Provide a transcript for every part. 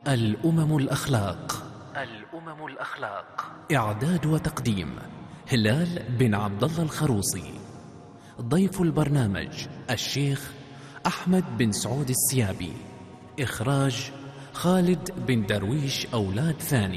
الأمم الأخلاق. إعداد وتقديم هلال بن عبد الله الخروصي. ضيف البرنامج الشيخ أحمد بن سعود السيابي. إخراج خالد بن درويش أولاد ثاني.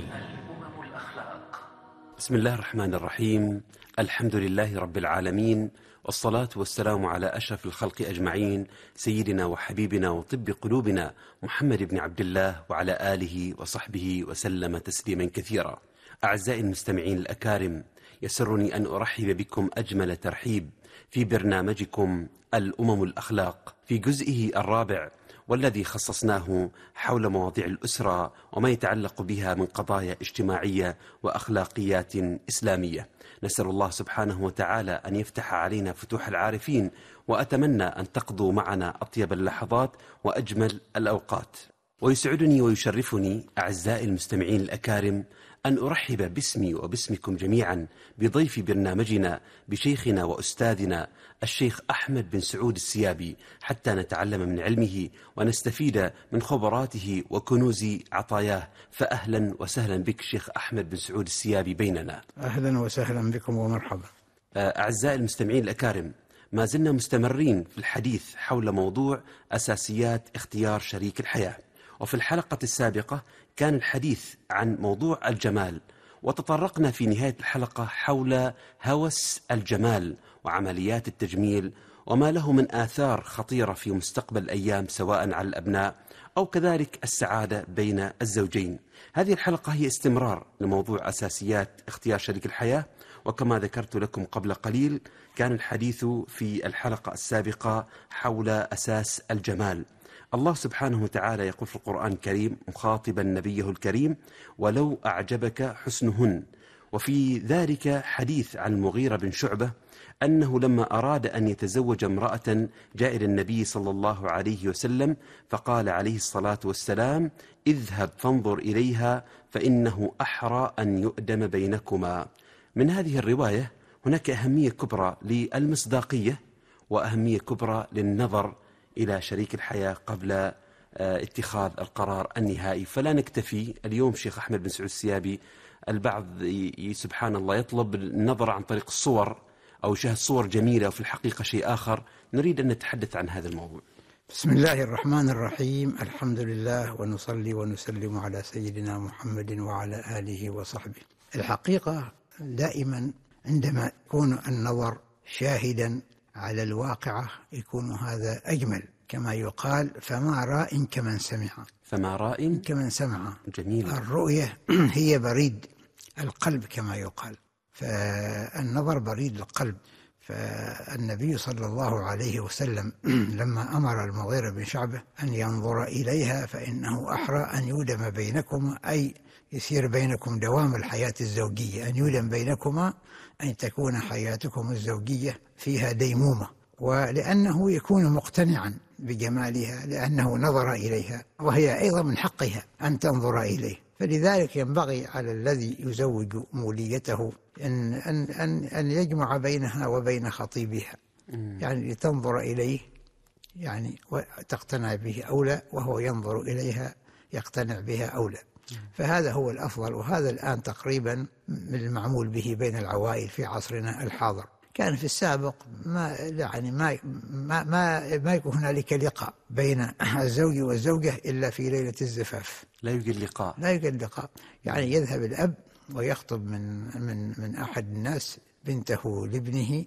بسم الله الرحمن الرحيم. الحمد لله رب العالمين، والصلاة والسلام على أشرف الخلق أجمعين، سيدنا وحبيبنا وطب قلوبنا محمد بن عبد الله وعلى آله وصحبه وسلم تسليما كثيرا. أعزائي المستمعين الأكارم، يسرني أن أرحب بكم أجمل ترحيب في برنامجكم الأمم الأخلاق في جزئه الرابع، والذي خصصناه حول مواضيع الأسرة وما يتعلق بها من قضايا اجتماعية وأخلاقيات إسلامية. نسأل الله سبحانه وتعالى أن يفتح علينا فتوح العارفين، وأتمنى أن تقضوا معنا أطيب اللحظات وأجمل الأوقات. ويسعدني ويشرفني أعزائي المستمعين الأكارم أن أرحب باسمي وباسمكم جميعا بضيف برنامجنا بشيخنا وأستاذنا الشيخ أحمد بن سعود السيابي، حتى نتعلم من علمه ونستفيد من خبراته وكنوز عطاياه. فأهلا وسهلا بك شيخ أحمد بن سعود السيابي بيننا. أهلا وسهلا بكم ومرحبا. أعزائي المستمعين الأكارم، ما زلنا مستمرين في الحديث حول موضوع أساسيات اختيار شريك الحياة، وفي الحلقة السابقة كان الحديث عن موضوع الجمال، وتطرقنا في نهاية الحلقة حول هوس الجمال وعمليات التجميل وما له من آثار خطيرة في مستقبل الأيام، سواء على الأبناء أو كذلك السعادة بين الزوجين. هذه الحلقة هي استمرار لموضوع أساسيات اختيار شريك الحياة، وكما ذكرت لكم قبل قليل كان الحديث في الحلقة السابقة حول أساس الجمال. الله سبحانه وتعالى يقول في القرآن الكريم مخاطبا نبيه الكريم: ولو أعجبك حسنهن. وفي ذلك حديث عن المغيرة بن شعبة أنه لما أراد أن يتزوج امرأة جاء إلى النبي صلى الله عليه وسلم فقال عليه الصلاة والسلام: اذهب فانظر إليها فإنه أحرى أن يؤدم بينكما. من هذه الرواية هناك أهمية كبرى للمصداقية وأهمية كبرى للنظر إلى شريك الحياة قبل اتخاذ القرار النهائي. فلا نكتفي اليوم شيخ أحمد بن سعود السيابي، البعض سبحان الله يطلب النظر عن طريق الصور أو شاهد صور جميلة، وفي الحقيقة شيء آخر. نريد أن نتحدث عن هذا الموضوع. بسم الله الرحمن الرحيم. الحمد لله، ونصلي ونسلم على سيدنا محمد وعلى آله وصحبه. الحقيقة دائما عندما يكون النظر شاهدا على الواقعة يكون هذا أجمل، كما يقال: فما راء كمن سمع. فما راء كمن سمع. جميل. الرؤية هي بريد القلب كما يقال، فالنظر بريد القلب. فالنبي صلى الله عليه وسلم لما أمر المغيرة بن شعبة أن ينظر إليها فإنه أحرى أن يودم بينكما، أي يصير بينكم دوام الحياة الزوجية، أن يودم بينكما أن تكون حياتكم الزوجية فيها ديمومة، ولأنه يكون مقتنعا بجمالها لأنه نظر إليها، وهي أيضا من حقها أن تنظر إليه. فلذلك ينبغي على الذي يزوج موليته أن يجمع بينها وبين خطيبها، يعني لتنظر إليه يعني وتقتنع به أولى، وهو ينظر إليها يقتنع بها أولى. فهذا هو الأفضل، وهذا الآن تقريبا المعمول به بين العوائل في عصرنا الحاضر. كان في السابق ما يكون هنالك لقاء بين الزوج والزوجة إلا في ليلة الزفاف. لا يوجد لقاء. يعني يذهب الأب ويخطب من أحد الناس بنته لابنه،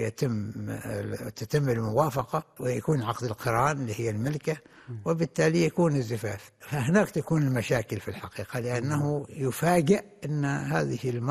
وتتم الموافقة ويكون عقد القران اللي هي الملكة، وبالتالي يكون الزفاف. فهناك تكون المشاكل في الحقيقة، لأنه يفاجأ أن هذه المرأة